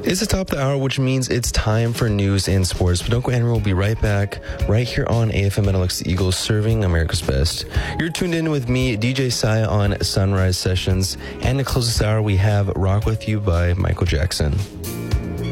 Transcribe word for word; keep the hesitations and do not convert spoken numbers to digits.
It's the top of the hour, which means it's time for news and sports. But don't go anywhere. We'll be right back right here on A F M Metalux Eagles, serving America's best. You're tuned in with me, D J Sai, on Sunrise Sessions. And to close this hour, we have Rock With You by Michael Jackson.